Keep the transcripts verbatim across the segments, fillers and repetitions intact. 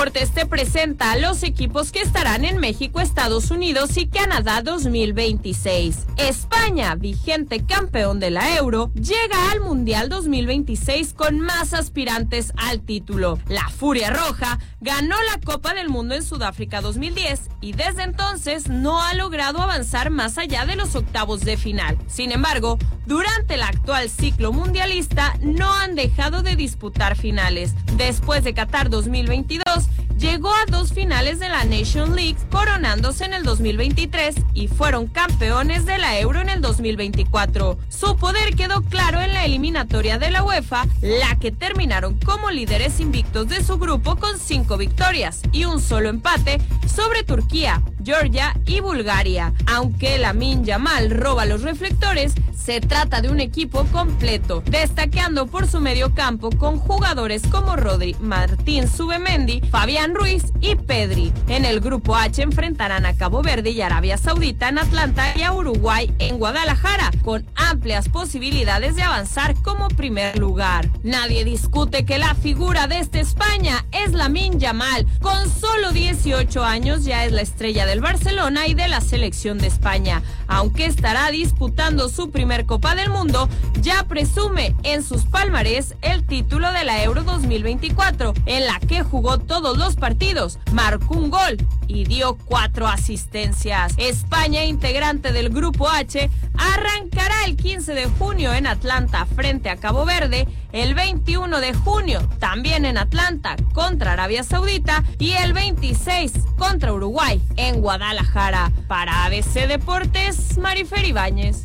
Deportes te presenta a los equipos que estarán en México, Estados Unidos y Canadá dos mil veintiséis. España, vigente campeón de la Euro, llega al Mundial dos mil veintiséis con más aspirantes al título. La Furia Roja ganó la Copa del Mundo en Sudáfrica dos mil diez y desde entonces no ha logrado avanzar más allá de los octavos de final. Sin embargo, durante el actual ciclo mundialista no han dejado de disputar finales. Después de Qatar dos mil veintidós, llegó a dos finales de la Nation League, coronándose en el dos mil veintitrés y fueron campeones de la Euro en el dos mil veinticuatro. Su poder quedó claro en la eliminatoria de la UEFA, la que terminaron como líderes invictos de su grupo con cinco victorias y un solo empate sobre Turquía, Georgia y Bulgaria. Aunque Lamine Yamal roba los reflectores, se trata de un equipo completo, destacando por su medio campo con jugadores como Rodri, Martín Zubimendi, Fabián Ruiz y Pedri. En el grupo H enfrentarán a Cabo Verde y Arabia Saudita en Atlanta y a Uruguay en Guadalajara, con amplias posibilidades de avanzar como primer lugar. Nadie discute que la figura de esta España es Lamine Yamal. Con solo dieciocho años ya es la estrella del Barcelona y de la selección de España. Aunque estará disputando su primer Copa del Mundo, ya presume en sus palmarés el título de la Euro dos mil veinticuatro, en la que jugó todos los partidos, marcó un gol y dio cuatro asistencias. España, integrante del Grupo H, arrancará el quince de junio en Atlanta frente a Cabo Verde, el veintiuno de junio también en Atlanta contra Arabia Saudita y el veintiséis contra Uruguay en Guadalajara. Para A B C Deportes, Marifer Ibáñez.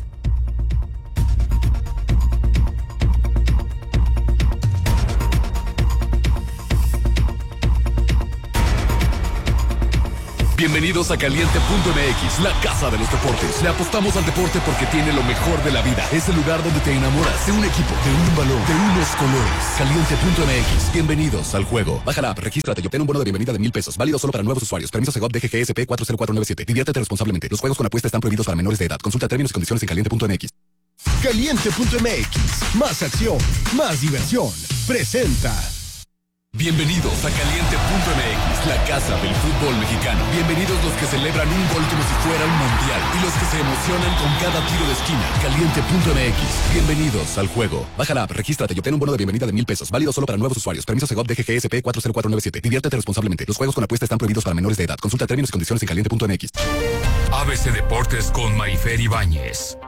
Bienvenidos a Caliente punto M X, la casa de los deportes. Le apostamos al deporte porque tiene lo mejor de la vida. Es el lugar donde te enamoras de un equipo, de un balón, de unos colores. Caliente punto M X, bienvenidos al juego. Baja la app, regístrate y obtén un bono de bienvenida de mil pesos. Válido solo para nuevos usuarios. Permiso Segov D G G S P cuatro cero cuatro nueve siete. Diviértete responsablemente. Los juegos con apuesta están prohibidos para menores de edad. Consulta términos y condiciones en Caliente punto M X. Caliente punto M X, más acción, más diversión. Presenta. Bienvenidos a Caliente punto M X, la casa del fútbol mexicano. Bienvenidos los que celebran un gol como si fuera un mundial y los que se emocionan con cada tiro de esquina. Caliente punto M X, bienvenidos al juego. Baja la app, regístrate y obtén un bono de bienvenida de mil pesos. Válido solo para nuevos usuarios. Permiso Segov D G G S P cuatro cero cuatro nueve siete. Diviértete responsablemente. Los juegos con apuesta están prohibidos para menores de edad. Consulta términos y condiciones en Caliente punto M X. A B C Deportes con Marifer Ibáñez.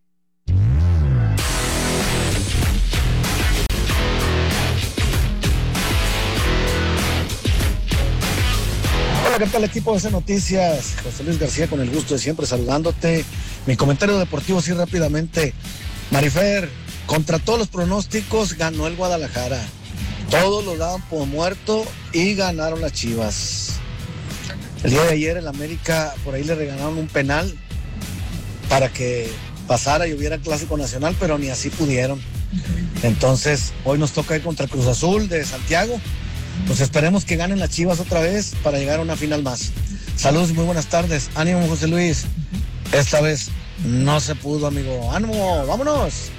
Hola, ¿qué tal equipo de C Noticias? José Luis García con el gusto de siempre saludándote. Mi comentario deportivo sí rápidamente. Marifer, contra todos los pronósticos ganó el Guadalajara. Todos lo daban por muerto y ganaron las Chivas. El día de ayer el América por ahí le regalaron un penal para que pasara y hubiera clásico nacional, pero ni así pudieron. Entonces hoy nos toca ir contra Cruz Azul de Santiago. Pues esperemos que ganen las Chivas otra vez para llegar a una final más. Saludos y muy buenas tardes. Ánimo, José Luis. Esta vez no se pudo, amigo. ¡Ánimo! ¡Vámonos!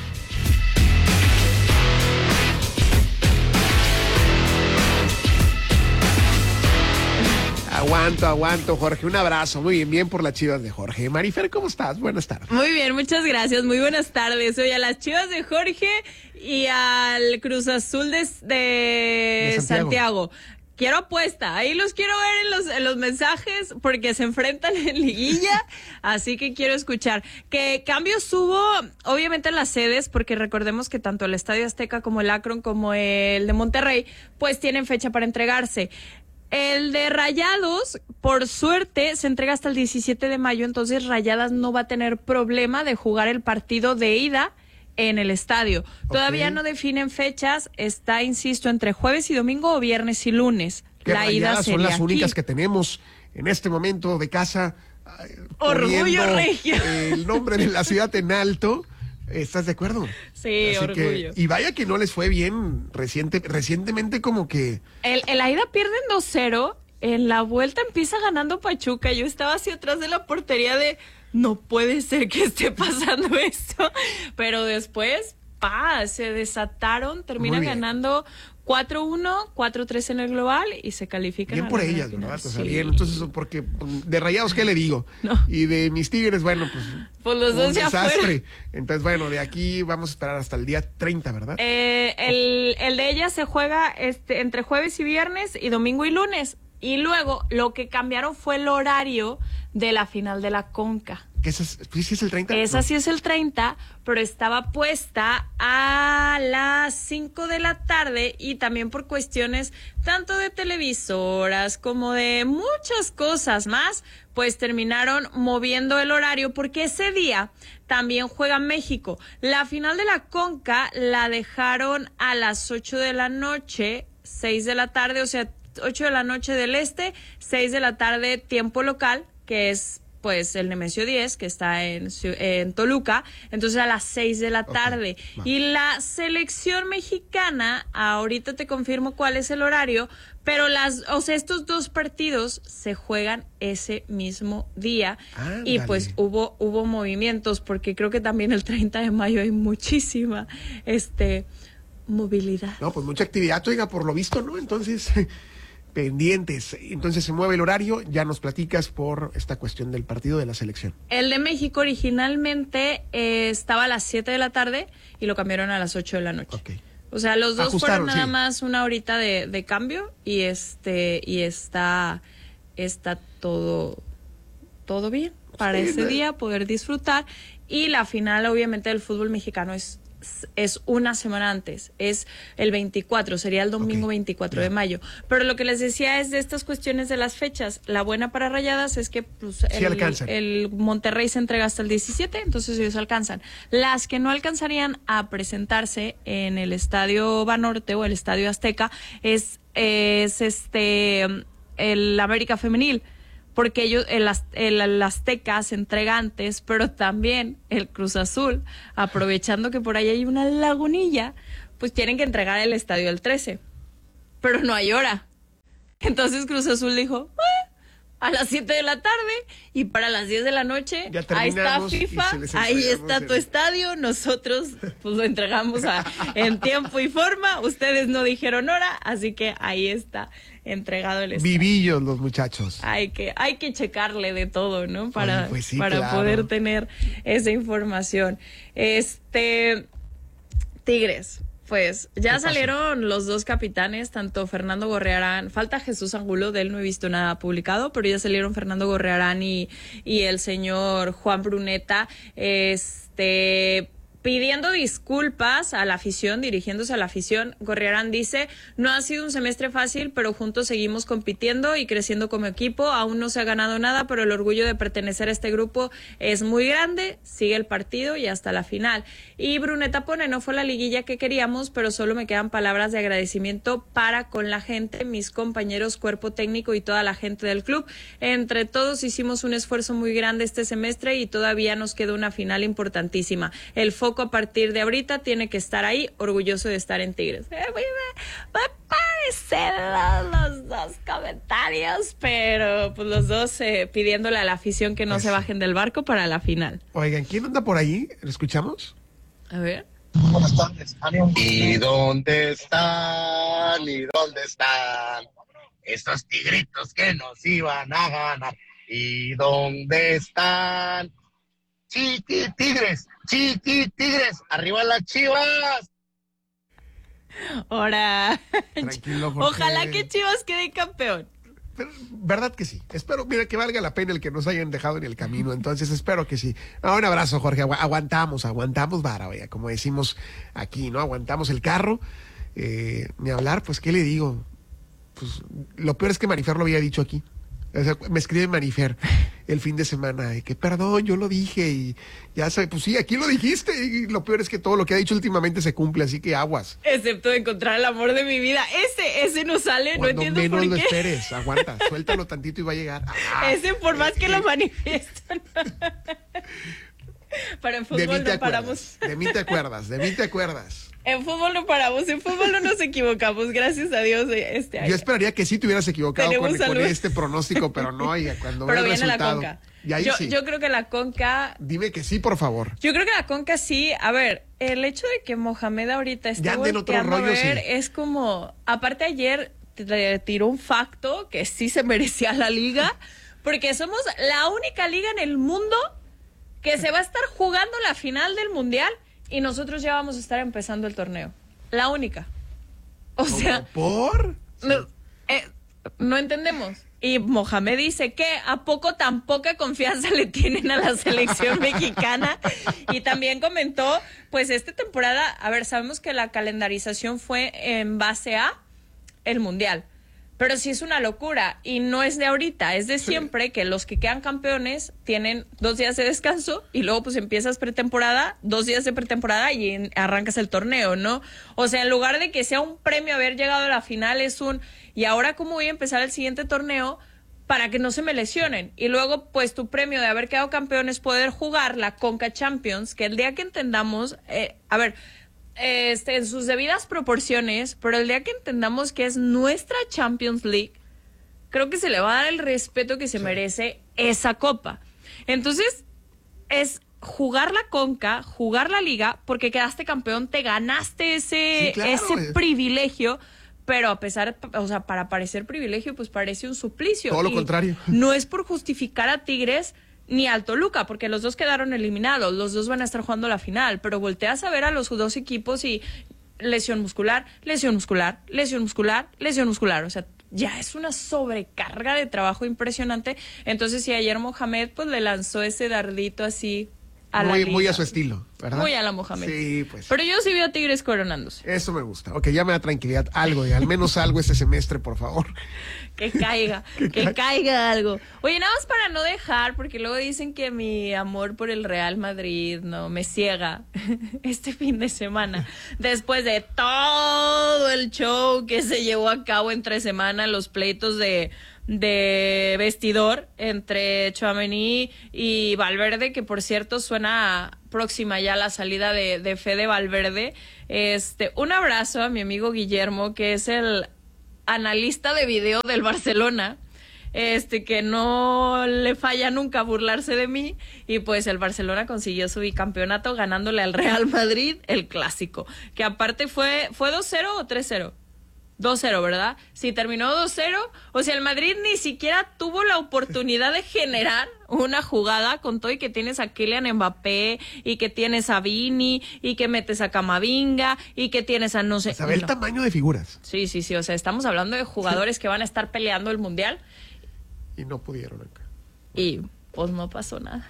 Aguanto, aguanto, Jorge. Un abrazo. Muy bien, bien por las Chivas de Jorge. Marifer, ¿cómo estás? Buenas tardes. Muy bien, muchas gracias. Muy buenas tardes. Oye, a las Chivas de Jorge y al Cruz Azul de, de, de Santiago. Santiago. Quiero apuesta. Ahí los quiero ver en los, en los mensajes porque se enfrentan en liguilla. Así que quiero escuchar. ¿Qué cambios hubo? Obviamente en las sedes, porque recordemos que tanto el Estadio Azteca como el Akron como el de Monterrey, pues tienen fecha para entregarse. El de Rayados, por suerte, se entrega hasta el diecisiete de mayo, entonces Rayadas no va a tener problema de jugar el partido de ida en el estadio. Okay. Todavía no definen fechas, está, insisto, entre jueves y domingo o viernes y lunes. La ida son las aquí. únicas que tenemos en este momento de casa. Orgullo regio. El nombre de la ciudad en alto. ¿Estás de acuerdo? Sí, Así orgullo. Que, y vaya que no les fue bien reciente, recientemente como que... El, el la ida pierden dos cero, en la vuelta empieza ganando Pachuca. Yo estaba hacia atrás de la portería de, no puede ser que esté pasando esto. Pero después, pa, se desataron, terminan ganando cuatro uno, cuatro tres en el global y se califican. Bien a por la ellas, final. ¿verdad? O sea, Sí. bien, entonces, porque de Rayados, ¿qué le digo? No. Y de mis Tigres, bueno, pues... Pues los un dos ya desastre. fueron. Entonces, bueno, de aquí vamos a esperar hasta el día treinta, ¿verdad? Eh, el, el de ellas se juega este, entre jueves y viernes y domingo y lunes. Y luego lo que cambiaron fue el horario de la final de la Conca. ¿Qué es, sí, sí es el treinta? Esa No. sí es el treinta, pero estaba puesta a las cinco de la tarde y también por cuestiones tanto de televisoras como de muchas cosas más, pues terminaron moviendo el horario porque ese día también juega México. La final de la Conca la dejaron a las ocho de la noche, seis de la tarde, o sea, ocho de la noche del este, seis de la tarde tiempo local, que es pues el Nemesio diez, que está en, en Toluca, entonces a las seis de la tarde. Okay, y la selección mexicana, ahorita te confirmo cuál es el horario, pero las, o sea, estos dos partidos se juegan ese mismo día. Ándale. Y pues hubo, hubo movimientos, porque creo que también el treinta de mayo hay muchísima este movilidad. No, pues mucha actividad, oiga, por lo visto, ¿no? Entonces... pendientes. Entonces se mueve el horario, ya nos platicas por esta cuestión del partido de la selección. El de México originalmente eh, estaba a las siete de la tarde y lo cambiaron a las ocho de la noche. Okay. O sea, los dos Ajustaron, fueron nada sí. más una horita de, de cambio y este y está está todo todo bien para Sí, ese no. día poder disfrutar. Y la final obviamente del fútbol mexicano es es una semana antes, es el veinticuatro, sería el domingo Okay, veinticuatro ya. de mayo. Pero lo que les decía es de estas cuestiones de las fechas. La buena para Rayadas es que pues, Sí el, alcanzan. el Monterrey se entrega hasta el diecisiete, entonces ellos alcanzan. Las que no alcanzarían a presentarse en el Estadio Banorte o el Estadio Azteca es, es este el América Femenil, porque ellos, el, Az- el, el Azteca se entrega antes, pero también el Cruz Azul, aprovechando que por ahí hay una lagunilla, pues tienen que entregar el estadio el trece, pero no hay hora. Entonces Cruz Azul dijo, "Ah, a las siete de la tarde y para las diez de la noche, Ya ahí está terminamos y FIFA, se les ahí entregamos está el- tu estadio, nosotros pues lo entregamos a, en tiempo y forma, ustedes no dijeron hora, así que ahí está entregado el estadio. Vivillos los muchachos. Hay que, hay que checarle de todo, ¿no? Para, Oye, pues sí, para claro. poder tener esa información. Este, Tigres, pues ya pasó? salieron los dos capitanes, tanto Fernando Gorriarán, falta Jesús Angulo, de él no he visto nada publicado, pero ya salieron Fernando Gorriarán y, y el señor Juan Bruneta, este... pidiendo disculpas a la afición, dirigiéndose a la afición. Gorriarán dice, no ha sido un semestre fácil, pero juntos seguimos compitiendo y creciendo como equipo. Aún no se ha ganado nada, pero el orgullo de pertenecer a este grupo es muy grande. Sigue el partido y hasta la final. Y Bruneta pone, no fue la liguilla que queríamos, pero solo me quedan palabras de agradecimiento para con la gente, mis compañeros, cuerpo técnico y toda la gente del club. Entre todos hicimos un esfuerzo muy grande este semestre y todavía nos queda una final importantísima. El foco a partir de ahorita tiene que estar ahí, orgulloso de estar en Tigres. Eh, me, me parecen los, los dos comentarios, pero pues los dos eh, pidiéndole a la afición que no Pues se sí. bajen del barco para la final. Oigan, ¿quién anda por ahí? ¿Lo escuchamos? A ver. Buenas tardes, ánimo. ¿Y dónde están? ¿Y dónde están? Esos tigritos que nos iban a ganar. ¿Y dónde están? Chiqui tigres, chiqui tigres, arriba las Chivas. Ahora. Tranquilo, Jorge. Ojalá que Chivas quede campeón. Pero, verdad que sí. Espero, mira, que valga la pena el que nos hayan dejado en el camino. Entonces, espero que sí. Ah, un abrazo, Jorge. Agu- aguantamos, aguantamos vara, oiga, como decimos aquí, ¿no? Aguantamos el carro. Eh, ni hablar, pues, ¿qué le digo? Pues, lo peor es que Marifer lo había dicho aquí. O sea, me escribe Marifer el fin de semana y que perdón, yo lo dije y ya sé, pues sí, aquí lo dijiste y lo peor es que todo lo que ha dicho últimamente se cumple, así que aguas. Excepto de encontrar el amor de mi vida. Ese, ese no sale, no Cuando entiendo menos por lo qué. esperes, aguanta, suéltalo tantito y va a llegar. Ah, Ese por más que eh, lo manifiestan. Pero en de mí fútbol te no paramos. acuerdas, de mí te acuerdas, de mí te acuerdas. En fútbol no paramos, en fútbol no nos equivocamos, gracias a Dios este año. Yo esperaría que sí te hubieras equivocado con, con este pronóstico, pero no, oiga, cuando pero ve el viene resultado. La Conca. Y ahí yo, sí. yo creo que la Conca... Dime que sí, por favor. Yo creo que la Conca sí. A ver, el hecho de que Mohamed ahorita esté volteando a ver, sí. Es como... Aparte ayer le tiró un facto que sí se merecía la liga, porque somos la única liga en el mundo que se va a estar jugando la final del Mundial y nosotros ya vamos a estar empezando el torneo. La única. O sea... ¿Por? No, eh, no entendemos. Y Mohamed dice que a poco tan poca confianza le tienen a la selección mexicana. Y también comentó, pues esta temporada, a ver, sabemos que la calendarización fue en base a el Mundial. Pero sí es una locura y no es de ahorita, es de siempre, que los que quedan campeones tienen dos días de descanso y luego pues empiezas pretemporada, dos días de pretemporada y en, arrancas el torneo, ¿no? O sea, en lugar de que sea un premio haber llegado a la final, es un, ¿y ahora cómo voy a empezar el siguiente torneo para que no se me lesionen? Y luego pues tu premio de haber quedado campeón es poder jugar la Conca Champions, que el día que entendamos, eh, a ver... Este, en sus debidas proporciones, pero el día que entendamos que es nuestra Champions League, creo que se le va a dar el respeto que se sí. merece esa copa. Entonces, es jugar la Conca, jugar la Liga, porque quedaste campeón, te ganaste ese, sí, claro, ese es. privilegio, pero a pesar, o sea, para parecer privilegio, pues parece un suplicio. Todo lo y contrario. No es por justificar a Tigres ni al Toluca, porque los dos quedaron eliminados, los dos van a estar jugando la final, pero volteas a ver a los dos equipos y lesión muscular, lesión muscular, lesión muscular, lesión muscular, o sea, ya es una sobrecarga de trabajo impresionante. Entonces, si ayer Mohamed pues le lanzó ese dardito así a muy, la liga. Muy a su estilo, ¿verdad? Muy a la Mohamed. Sí, pues. Pero yo sí veo a Tigres coronándose. Eso me gusta. Ok, ya me da tranquilidad. Algo, y al menos algo este semestre, por favor. Que caiga, que, que caiga algo. Oye, nada más para no dejar, porque luego dicen que mi amor por el Real Madrid no me ciega este fin de semana. Después de todo el show que se llevó a cabo entre semana, los pleitos de... de vestidor entre Tchouaméni y Valverde, que por cierto suena próxima ya la salida de, de Fede Valverde. Este, un abrazo a mi amigo Guillermo, que es el analista de video del Barcelona, este, que no le falla nunca burlarse de mí, y pues el Barcelona consiguió su bicampeonato ganándole al Real Madrid el clásico, que aparte fue, ¿fue dos cero o tres cero? dos cero, ¿verdad? Sí, terminó dos cero. O sea, el Madrid ni siquiera tuvo la oportunidad de generar una jugada, con todo y que tienes a Kylian Mbappé, y que tienes a Vini, y que metes a Camavinga, y que tienes a no sé... Pues a ver no. el tamaño de figuras. Sí, sí, sí. O sea, estamos hablando de jugadores que van a estar peleando el Mundial. Y no pudieron acá. Y pues no pasó nada.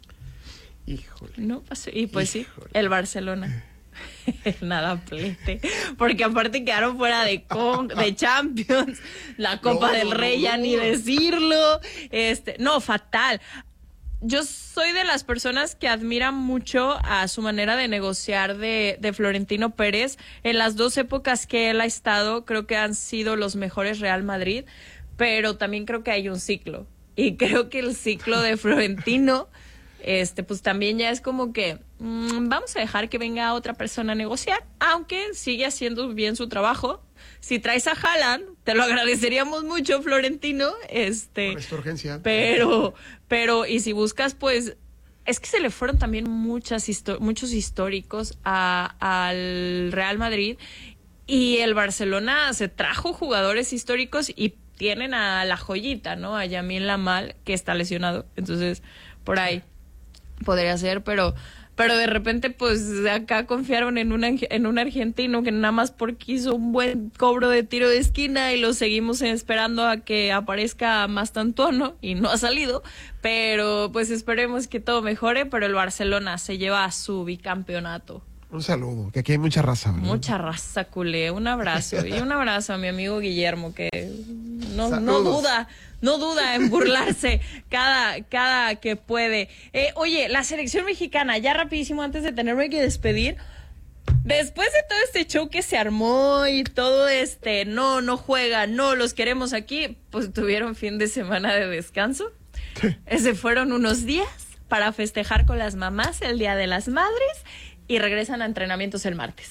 Híjole. No pasó. Y pues Híjole. sí, el Barcelona. Nada plete, porque aparte quedaron fuera de con, de Champions, la Copa no, del Rey, no, ya no. ni decirlo, este, no, fatal. Yo soy de las personas que admiran mucho a su manera de negociar de, de Florentino Pérez. En las dos épocas que él ha estado, creo que han sido los mejores Real Madrid, pero también creo que hay un ciclo, y creo que el ciclo de Florentino este pues también ya es como que mmm, vamos a dejar que venga otra persona a negociar, aunque sigue haciendo bien su trabajo. Si traes a Haaland, te lo agradeceríamos mucho, Florentino, este por esta urgencia. Pero, pero, y si buscas, pues, es que se le fueron también muchas histo- muchos históricos a, al Real Madrid, y el Barcelona se trajo jugadores históricos y tienen a la joyita, ¿no? A Lamine Yamal, que está lesionado, entonces, por ahí podría ser, pero pero de repente pues acá confiaron en un en un argentino que nada más porque hizo un buen cobro de tiro de esquina, y lo seguimos esperando a que aparezca Mastantuono y no ha salido, pero pues esperemos que todo mejore. Pero el Barcelona se lleva su bicampeonato. Un saludo, que aquí hay mucha raza, ¿verdad? Mucha raza, culé. Un abrazo. Y un abrazo a mi amigo Guillermo, que no, no duda, no duda en burlarse cada, cada que puede. Eh, oye, la selección mexicana, ya rapidísimo antes de tenerme que despedir, después de todo este show que se armó y todo este, no, no juegan, no, los queremos aquí, pues tuvieron fin de semana de descanso. Se fueron unos días para festejar con las mamás el Día de las Madres, y regresan a entrenamientos el martes.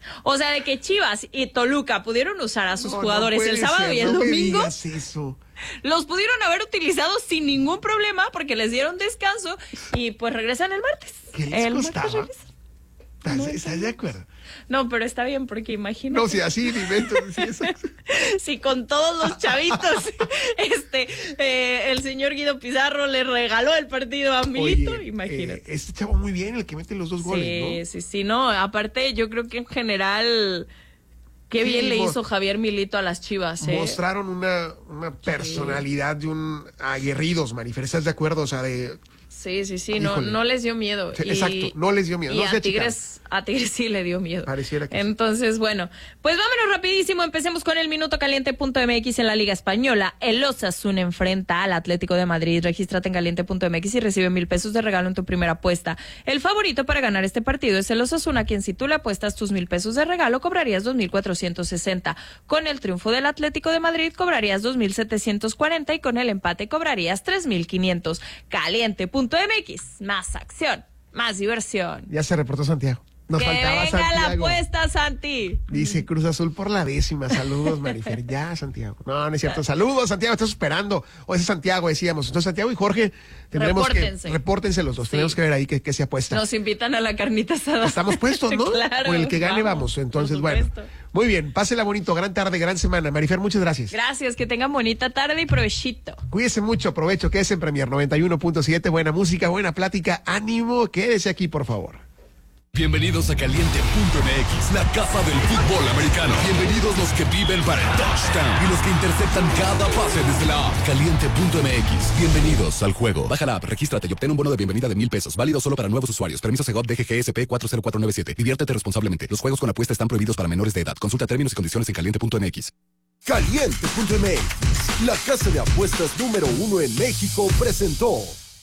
O sea, de que Chivas y Toluca pudieron usar a sus No, jugadores no el sábado ser, y el no domingo. Me digas eso. Los pudieron haber utilizado sin ningún problema porque les dieron descanso y pues regresan el martes. ¿Qué les el costaba? martes ¿Estás, no, ¿Estás de acuerdo? No, pero está bien porque imagínate. No, si así ni invento. Si, exacto. Si con todos los chavitos este eh, el señor Guido Pizarro le regaló el partido a Milito, Oye, imagínate. Eh, este chavo muy bien, el que mete los dos sí, goles, ¿no? Sí, sí, no. Aparte, yo creo que en general, qué Sí, bien le mo- hizo Javier Milito a las Chivas, ¿eh? Mostraron una, una personalidad de un aguerridos, Marifer, ¿estás de acuerdo? O sea, de... Sí, sí, sí, no, Híjole. no les dio miedo. Sí, exacto, no les dio miedo, Y no se a Tigres, a Tigres sí le dio miedo. Pareciera que sí. Entonces, bueno, pues vámonos rapidísimo, empecemos con el minuto caliente punto m x en la Liga Española. El Osasuna enfrenta al Atlético de Madrid. Regístrate en caliente punto m x y recibe mil pesos de regalo en tu primera apuesta. El favorito para ganar este partido es el Osasuna, quien si tú le apuestas tus mil pesos de regalo, cobrarías dos mil cuatrocientos sesenta. Con el triunfo del Atlético de Madrid, cobrarías dos mil setecientos cuarenta y con el empate cobrarías tres mil quinientos. caliente punto m x. Más acción, más diversión. Ya se reportó Santiago. Nos que faltaba venga Santiago. la apuesta, Santi. Dice Cruz Azul por la décima. Saludos, Marifer. Ya, Santiago. No, no es cierto. Saludos, Santiago. Estás esperando. O ese es Santiago, decíamos. Entonces, Santiago y Jorge, tendremos Repórtense. que... Repórtense los dos. Sí. Tenemos que ver ahí qué que se apuesta. Nos invitan a la carnita asada. Estamos puestos, ¿no? Claro. Por el que gane vamos. Entonces, por bueno. supuesto. Muy bien. Pásela bonito. Gran tarde, gran semana. Marifer, muchas gracias. Gracias, que tengan bonita tarde y provechito. Cuídese mucho. Aprovecho. Quédese en Premier noventa y uno punto siete. Buena música, buena plática. Ánimo. Quédese aquí, por favor. Bienvenidos a Caliente punto m x, la casa del fútbol americano. Bienvenidos los que viven para el touchdown y los que interceptan cada pase desde la app. Caliente punto m x. Bienvenidos al juego. Baja la app, regístrate y obtén un bono de bienvenida de mil pesos. Válido solo para nuevos usuarios. Permiso Segov D G G S P cuatro cero cuatro nueve siete. Diviértete responsablemente. Los juegos con apuesta están prohibidos para menores de edad. Consulta términos y condiciones en caliente punto m x. Caliente punto m x, la casa de apuestas número uno en México, presentó.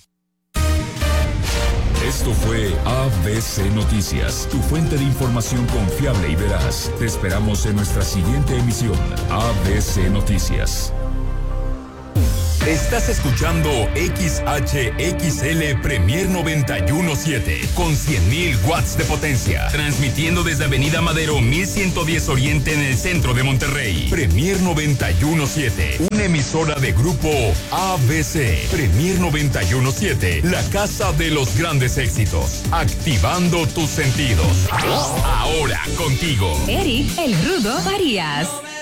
Esto fue A B C Noticias, tu fuente de información confiable y veraz. Te esperamos en nuestra siguiente emisión, A B C Noticias. Estás escuchando X H X L Premier noventa y uno punto siete con cien mil watts de potencia, transmitiendo desde Avenida Madero mil ciento diez Oriente en el centro de Monterrey. Premier noventa y uno punto siete, una emisora de grupo A B C. Premier noventa y uno punto siete, la casa de los grandes éxitos, activando tus sentidos. Ahora contigo. Eric, el Rudo Varías.